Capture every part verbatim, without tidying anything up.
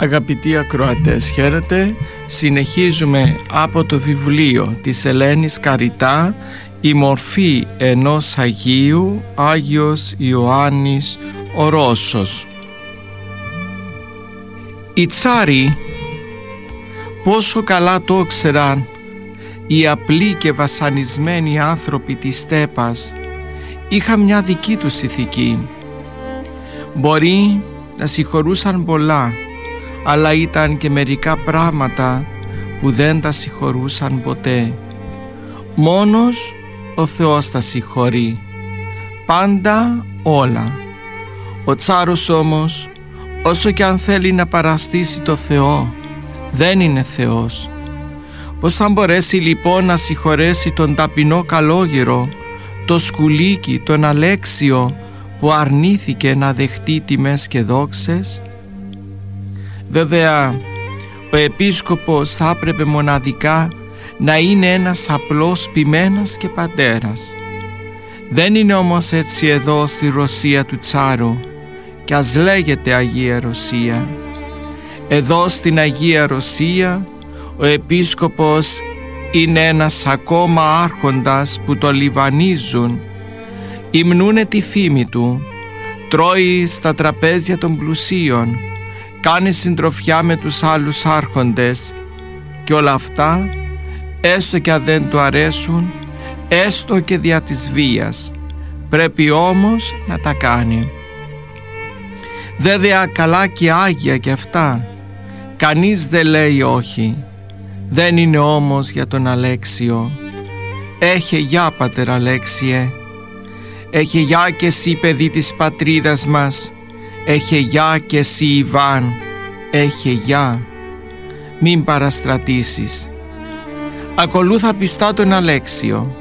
Αγαπητοί ακροατές, χαίρετε. Συνεχίζουμε από το βιβλίο της Ελένης Καριτά «Η μορφή ενός Αγίου», Άγιος Ιωάννης ο Ρώσος. Οι τσάροι, πόσο καλά το ήξεραν οι απλοί και βασανισμένοι άνθρωποι της στέπας, είχαν μια δική τους ηθική. Μπορεί να συγχωρούσαν πολλά, αλλά ήταν και μερικά πράγματα που δεν τα συγχωρούσαν ποτέ. Μόνος ο Θεός τα συγχωρεί, πάντα όλα. Ο τσάρος όμως, όσο και αν θέλει να παραστήσει το Θεό, δεν είναι Θεός. Πώς θα μπορέσει λοιπόν να συγχωρέσει τον ταπεινό καλόγερο, το σκουλίκι, τον Αλέξιο, που αρνήθηκε να δεχτεί τιμές και δόξες? Βέβαια, ο επίσκοπος θα έπρεπε μοναδικά να είναι ένας απλός ποιμένας και πατέρας. Δεν είναι όμως έτσι εδώ στη Ρωσία του Τσάρου, κι ας λέγεται Αγία Ρωσία. Εδώ στην Αγία Ρωσία ο επίσκοπος είναι ένας ακόμα άρχοντας που το λιβανίζουν. Υμνούνε τη φήμη του, τρώει στα τραπέζια των πλουσίων, κάνει συντροφιά με τους άλλους άρχοντες, και όλα αυτά, έστω και αν δεν του αρέσουν, έστω και δια της βίας, πρέπει όμως να τα κάνει. Βέβαια καλά και άγια και αυτά, κανείς δεν λέει όχι. Δεν είναι όμως για τον Αλέξιο. Έχε γεια, πατέρ Αλέξιε. Έχε γεια και εσύ, παιδί της πατρίδας μας. Έχε γεια και εσύ, Ιβάν. Έχε γεια. Μην παραστρατήσεις. Ακολούθα πιστά τον Αλέξιο.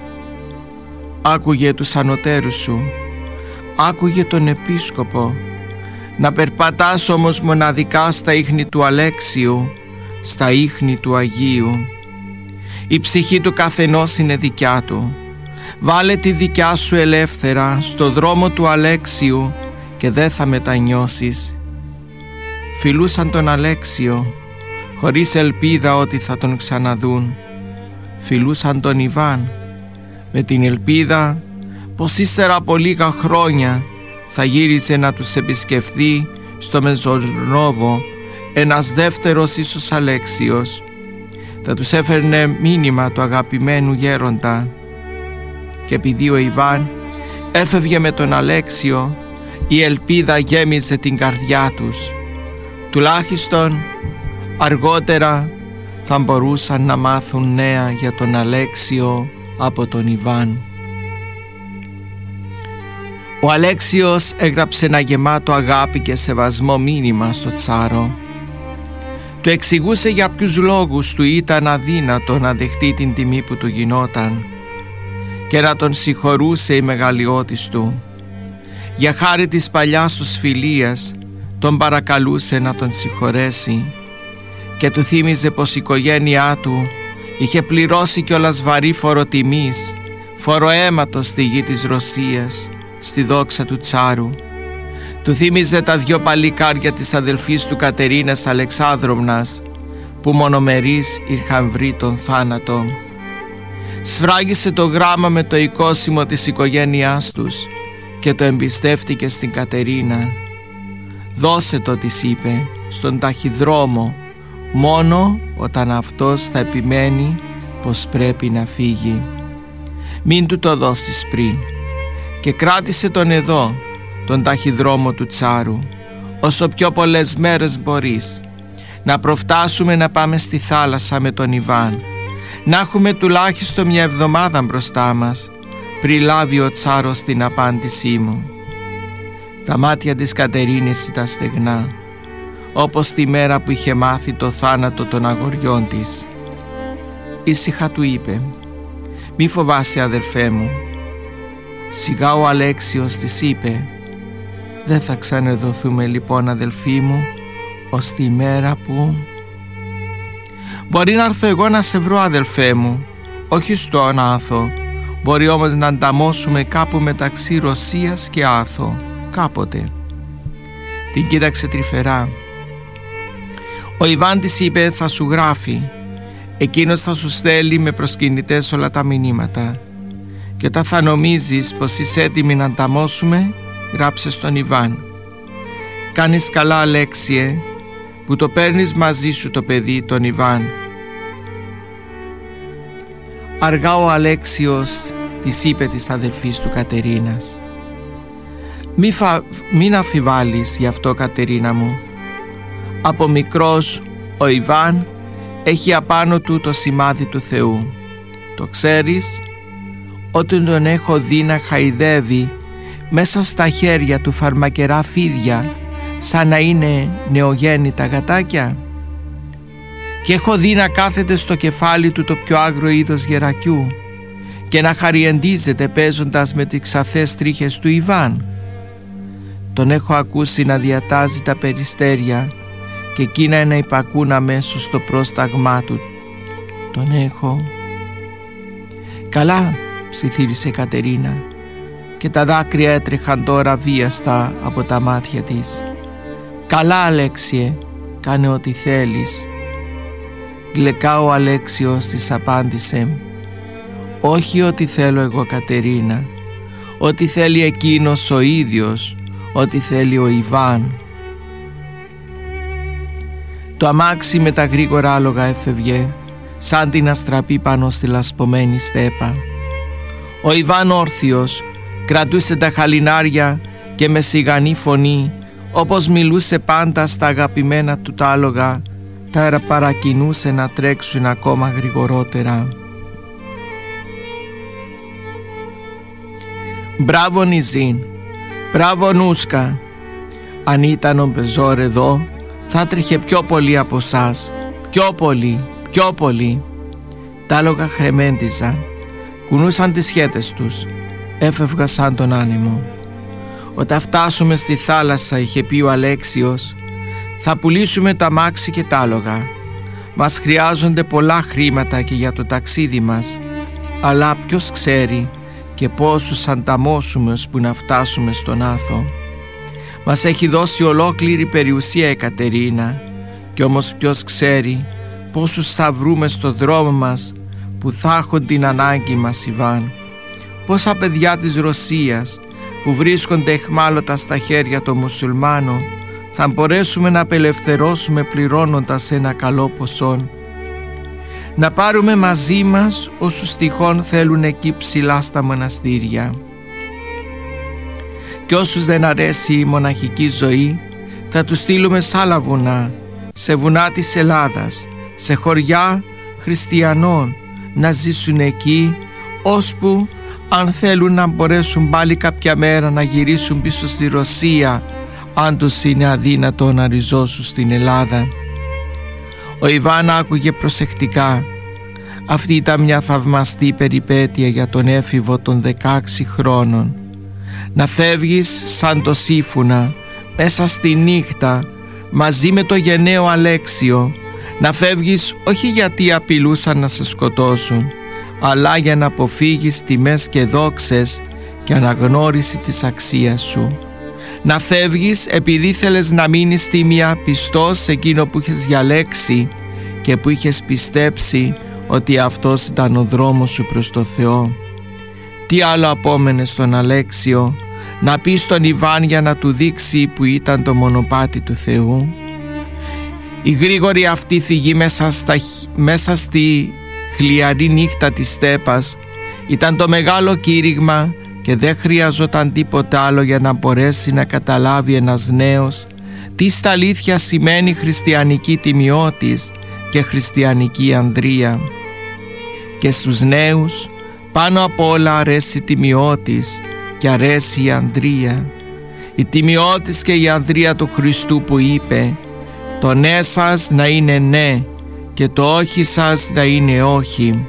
Άκουγε τους ανωτέρους σου, άκουγε τον επίσκοπο. Να περπατάς όμως μοναδικά στα ίχνη του Αλέξιου, στα ίχνη του Αγίου. Η ψυχή του καθενός είναι δικιά του. Βάλε τη δικιά σου ελεύθερα στο δρόμο του Αλέξιου και δεν θα μετανιώσεις. Φιλούσαν τον Αλέξιο χωρίς ελπίδα ότι θα τον ξαναδούν. Φιλούσαν τον Ιβάν με την ελπίδα πως ύστερα από λίγα χρόνια θα γύριζε να τους επισκεφθεί στο Μεζονόβο ένας δεύτερος ίσως Αλέξιος. Θα τους έφερνε μήνυμα του αγαπημένου γέροντα. Και επειδή ο Ιβάν έφευγε με τον Αλέξιο, η ελπίδα γέμιζε την καρδιά τους. Τουλάχιστον αργότερα θα μπορούσαν να μάθουν νέα για τον Αλέξιο από τον Ιβάν. Ο Αλέξιος έγραψε ένα γεμάτο αγάπη και σεβασμό μήνυμα στο Τσάρο. Του εξηγούσε για ποιους λόγους του ήταν αδύνατο να δεχτεί την τιμή που του γινόταν και να τον συγχωρούσε η μεγαλειώτης του. Για χάρη της παλιάς τους φιλίας τον παρακαλούσε να τον συγχωρέσει και του θύμιζε πως η οικογένειά του είχε πληρώσει κιόλας βαρύ φόρο τιμής, φόρο αίματος στη γη της Ρωσίας, στη δόξα του Τσάρου. Του θύμιζε τα δυο παλικάρια της αδελφής του Κατερίνας Αλεξάνδρομνας, που μονομερείς είχαν βρει τον θάνατο. Σφράγισε το γράμμα με το οικόσιμο της οικογένειάς τους και το εμπιστεύτηκε στην Κατερίνα. «Δώσε το», της είπε, «στον ταχυδρόμο, μόνο όταν αυτός θα επιμένει πως πρέπει να φύγει. Μην του το δώσεις πριν». Και κράτησε τον εδώ, τον ταχυδρόμο του Τσάρου, όσο πιο πολλές μέρες μπορείς. Να προφτάσουμε να πάμε στη θάλασσα με τον Ιβάν. Να έχουμε τουλάχιστον μια εβδομάδα μπροστά μας, πριν λάβει ο Τσάρος την απάντησή μου. Τα μάτια της Κατερίνης ήταν στεγνά, όπως τη μέρα που είχε μάθει το θάνατο των αγοριών της. Ήσυχα του είπε, «Μη φοβάσαι, αδερφέ μου». Σιγά ο Αλέξιος της είπε, «Δεν θα ξανεδοθούμε λοιπόν, αδελφοί μου, ως τη μέρα που...» «Μπορεί να έρθω εγώ να σε βρω, αδελφέ μου, όχι στον Άθο. Μπορεί όμως να ανταμώσουμε κάπου μεταξύ Ρωσίας και Άθο, κάποτε». Την κοίταξε τρυφερά. Ο Ιβάν της είπε: θα σου γράφει. Εκείνος θα σου στέλνει με προσκυνητές όλα τα μηνύματα. Και όταν θα νομίζεις πως είσαι έτοιμη να ανταμώσουμε, γράψε στον Ιβάν. Κάνεις καλά, Αλέξιε, που το παίρνεις μαζί σου το παιδί, τον Ιβάν. Αργά ο Αλέξιος της είπε της αδελφής του Κατερίνας: Μη φα... Μην αφιβάλλεις γι' αυτό, Κατερίνα μου. Από μικρός ο Ιβάν έχει απάνω του το σημάδι του Θεού. Το ξέρεις? Όταν τον έχω δει να χαϊδεύει μέσα στα χέρια του φαρμακερά φίδια σαν να είναι νεογέννητα γατάκια, και έχω δει να κάθεται στο κεφάλι του το πιο άγριο είδος γερακιού και να χαριεντίζεται παίζοντας με τις ξαθές τρίχες του Ιβάν. Τον έχω ακούσει να διατάζει τα περιστέρια και εκείνα να υπακούν αμέσως στο πρόσταγμά του. Τον έχω. Καλά, ψιθύρισε η Κατερίνα, και τα δάκρυα έτρεχαν τώρα βίαστα από τα μάτια της. Καλά, Αλέξιε, κάνε ό,τι θέλεις. Γλεκά ο Αλέξιος της απάντησε: όχι ό,τι θέλω εγώ, Κατερίνα, ό,τι θέλει εκείνος ο ίδιος, ό,τι θέλει ο Ιβάν. Το αμάξι με τα γρήγορα άλογα έφευγε σαν την αστραπή πάνω στη λασπωμένη στέπα. Ο Ιβάν όρθιος κρατούσε τα χαλινάρια και με σιγανή φωνή, όπως μιλούσε πάντα στα αγαπημένα του τα άλογα, τα παρακινούσε να τρέξουν ακόμα γρηγορότερα. Μπράβο Νιζίν, μπράβο Νούσκα. Αν ήταν ο Μπεζόρ εδώ, θα τρέχε πιο πολύ από σας, πιο πολύ, πιο πολύ. Τα άλογα χρεμέντιζαν, κουνούσαν τις χέτες τους, έφευγαν σαν τον άνεμο. Όταν φτάσουμε στη θάλασσα, είχε πει ο Αλέξιος, θα πουλήσουμε τα αμάξι και τα άλογα. Μας χρειάζονται πολλά χρήματα και για το ταξίδι μας, αλλά ποιος ξέρει και πόσους ανταμώσουμε ώσπου να φτάσουμε στον Άθο. Μας έχει δώσει ολόκληρη περιουσία η Κατερίνα, κι όμως ποιος ξέρει πόσους θα βρούμε στο δρόμο μας που θα έχουν την ανάγκη μας, Ιβάν. Πόσα παιδιά της Ρωσίας που βρίσκονται εχμάλωτα στα χέρια των μουσουλμάνων θα μπορέσουμε να απελευθερώσουμε πληρώνοντας ένα καλό ποσό. Να πάρουμε μαζί μας όσους τυχόν θέλουν εκεί ψηλά στα μοναστήρια. Και όσους δεν αρέσει η μοναχική ζωή, θα τους στείλουμε σε άλλα βουνά, σε βουνά της Ελλάδας, σε χωριά χριστιανών, να ζήσουν εκεί, ώσπου αν θέλουν να μπορέσουν πάλι κάποια μέρα να γυρίσουν πίσω στη Ρωσία, αν τους είναι αδύνατο να ριζώσουν στην Ελλάδα. Ο Ιβάν άκουγε προσεκτικά. Αυτή ήταν μια θαυμαστή περιπέτεια για τον έφηβο των δεκαέξι χρόνων. Να φεύγεις σαν το σύμφωνα μέσα στη νύχτα μαζί με το γενναίο Αλέξιο, να φεύγεις όχι γιατί απειλούσαν να σε σκοτώσουν, αλλά για να αποφύγεις τιμές και δόξες και αναγνώριση της αξίας σου. Να φεύγεις επειδή θέλεις να μείνεις τίμια πιστός σε εκείνο που είχες διαλέξει και που είχες πιστέψει ότι αυτός ήταν ο δρόμος σου προς το Θεό. Τι άλλο απόμενε στον Αλέξιο, να πει στον Ιβάν για να του δείξει που ήταν το μονοπάτι του Θεού. Η γρήγορη αυτή φυγή μέσα, στα, μέσα στη χλιαρή νύχτα της στέπας ήταν το μεγάλο κήρυγμα και δεν χρειαζόταν τίποτα άλλο για να μπορέσει να καταλάβει ένας νέος τι στα αλήθεια σημαίνει χριστιανική τιμιότης και χριστιανική ανδρεία. Και στους νέους πάνω απ' όλα αρέσει η τιμιότης και αρέσει η ανδρεία. Η τιμιότης και η ανδρεία του Χριστού που είπε «Το ναι σας να είναι ναι και το όχι σας να είναι όχι»,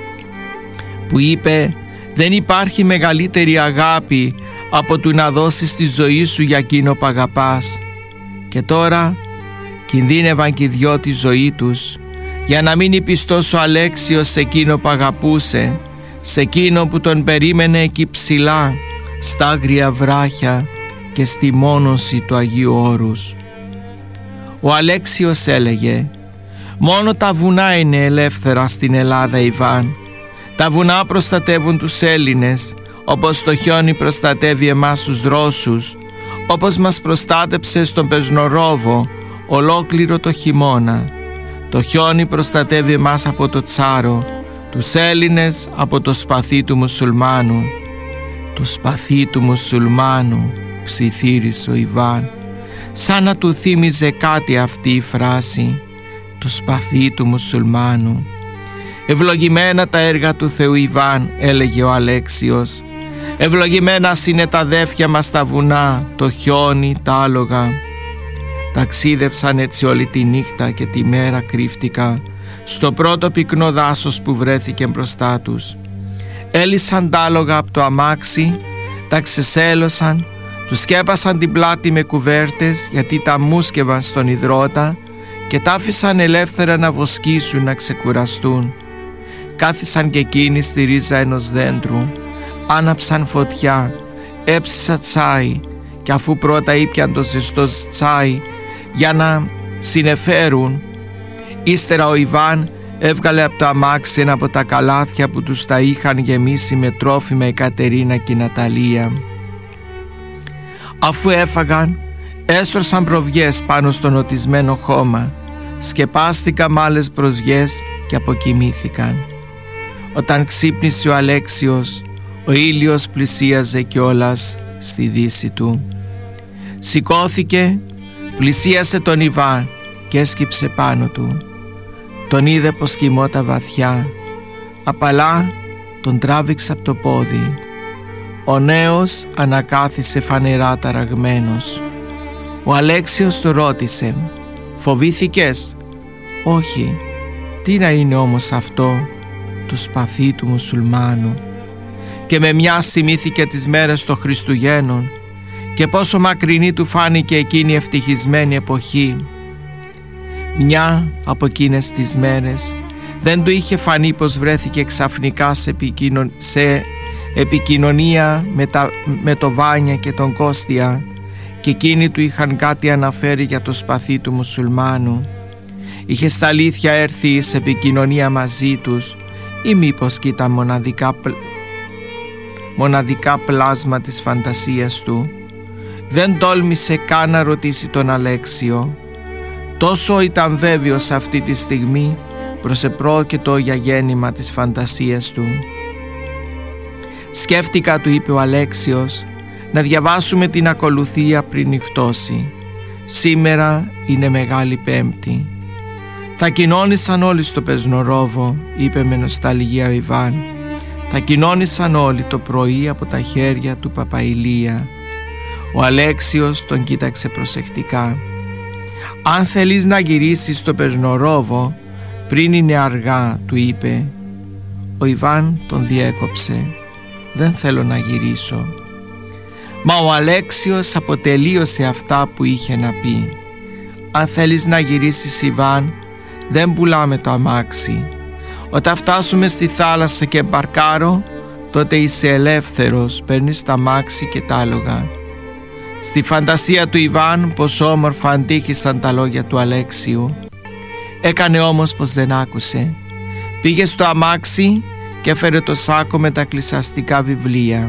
που είπε «Δεν υπάρχει μεγαλύτερη αγάπη από το να δώσεις τη ζωή σου για εκείνο που αγαπάς». Και τώρα κινδύνευαν και οι δυο τη ζωή τους για να μείνει πιστός ο Αλέξιος σε εκείνο που αγαπούσε, σε εκείνο που τον περίμενε εκεί ψηλά στα άγρια βράχια και στη μόνωση του Αγίου Όρους. Ο Αλέξιος έλεγε: «Μόνο τα βουνά είναι ελεύθερα στην Ελλάδα, Ιβάν. Τα βουνά προστατεύουν τους Έλληνες, όπως το χιόνι προστατεύει εμάς τους Ρώσους, όπως μας προστάτεψε στον Πεσνορόβο ολόκληρο το χειμώνα. Το χιόνι προστατεύει εμάς από το τσάρο, τους Έλληνες από το σπαθί του μουσουλμάνου». «Το σπαθί του μουσουλμάνου», ψιθύρισε ο Ιβάν, σαν να του θύμιζε κάτι αυτή η φράση. «Το σπαθί του μουσουλμάνου». «Ευλογημένα τα έργα του Θεού, Ιβάν», έλεγε ο Αλέξιος. «Ευλογημένα είναι τα αδέφια μας τα βουνά, το χιόνι, τα άλογα». Ταξίδευσαν έτσι όλη τη νύχτα και τη μέρα κρύφτηκα στο πρώτο πυκνό δάσος που βρέθηκε μπροστά τους. Έλυσαν τα άλογα από το αμάξι, τα ξεσέλωσαν, τους σκέπασαν την πλάτη με κουβέρτες γιατί τα μούσκευαν στον υδρότα και τα άφησαν ελεύθερα να βοσκήσουν, να ξεκουραστούν. Κάθισαν και εκείνοι στη ρίζα ενός δέντρου, άναψαν φωτιά, έψισαν τσάι και αφού πρώτα ήπιαν το ζεστό τσάι για να συνεφέρουν, ύστερα ο Ιβάν έβγαλε από το αμάξι ένα από τα καλάθια που τους τα είχαν γεμίσει με τρόφιμα η Κατερίνα και η Ναταλία. Αφού έφαγαν, έστρωσαν προβιές πάνω στο νοτισμένο χώμα, σκεπάστηκαν με άλλες προσβιές και αποκοιμήθηκαν. Όταν ξύπνησε ο Αλέξιος, ο ήλιος πλησίαζε κιόλας στη δύση του. Σηκώθηκε, πλησίασε τον Ιβάν και έσκυψε πάνω του. Τον είδε πως κοιμότα βαθιά, απαλά τον τράβηξε από το πόδι. Ο νέος ανακάθισε φανερά ταραγμένος. Ο Αλέξιος του ρώτησε: «Φοβήθηκες?» «Όχι». «Τι να είναι όμως αυτό?» «Το σπαθί του μουσουλμάνου». Και με μια θυμήθηκε τις μέρες των Χριστουγέννων και πόσο μακρινή του φάνηκε εκείνη η ευτυχισμένη εποχή. Μια από εκείνες τις μέρες δεν του είχε φανεί πως βρέθηκε ξαφνικά σε, επικοινων... σε επικοινωνία με, τα... με το Βάνια και τον Κώστια και εκείνοι του είχαν κάτι αναφέρει για το σπαθί του μουσουλμάνου. Είχε στα αλήθεια έρθει σε επικοινωνία μαζί τους ή μήπως κι ήταν μοναδικά, μοναδικά πλάσμα της φαντασίας του. Δεν τόλμησε καν να ρωτήσει τον Αλέξιο. Τόσο ήταν βέβαιος αυτή τη στιγμή προς επρόκειτο για γέννημα της φαντασίας του. «Σκέφτηκα», του είπε ο Αλέξιος, «να διαβάσουμε την ακολουθία πριν νυχτώσει. Σήμερα είναι Μεγάλη Πέμπτη». «Θα κοινώνησαν όλοι στο Πεσνορόβο», είπε με νοσταλγία ο Ιβάν. «Θα κοινώνησαν όλοι το πρωί από τα χέρια του Παπαηλία». Ο Αλέξιος τον κοίταξε προσεκτικά. «Αν θέλεις να γυρίσεις στο Πεσνορόβο πριν είναι αργά», του είπε. Ο Ιβάν τον διέκοψε. «Δεν θέλω να γυρίσω». Μα ο Αλέξιος αποτελείωσε αυτά που είχε να πει. «Αν θέλεις να γυρίσεις, Ιβάν, δεν πουλάμε το αμάξι. Όταν φτάσουμε στη θάλασσα και μπαρκάρω, τότε είσαι ελεύθερος, παίρνεις τα αμάξι και τα άλογα». Στη φαντασία του Ιβάν πως όμορφα αντίχησαν τα λόγια του Αλέξιου. Έκανε όμως πως δεν άκουσε. Πήγε στο αμάξι και έφερε το σάκο με τα κλεισαστικά βιβλία.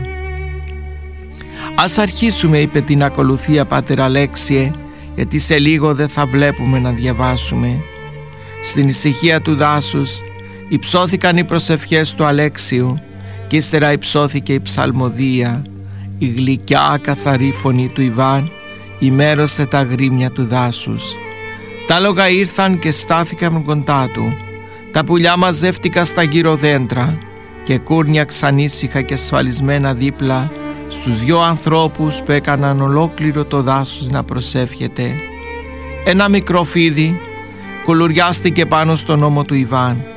«Ας αρχίσουμε», είπε, «την ακολουθία, Πάτερ Αλέξιε, γιατί σε λίγο δεν θα βλέπουμε να διαβάσουμε». Στην ησυχία του δάσους υψώθηκαν οι προσευχές του Αλέξιου και ύστερα υψώθηκε η ψαλμοδία. Η γλυκιά καθαρή φωνή του Ιβάν ημέρωσε τα γρήμια του δάσους. Τα άλογα ήρθαν και στάθηκαν κοντά του. Τα πουλιά μαζεύτηκαν στα γύρω δέντρα και κούρνιαξαν ήσυχα και ασφαλισμένα δίπλα στους δυο ανθρώπους που έκαναν ολόκληρο το δάσος να προσεύχεται. Ένα μικρό φίδι κουλουριάστηκε πάνω στον ώμο του Ιβάν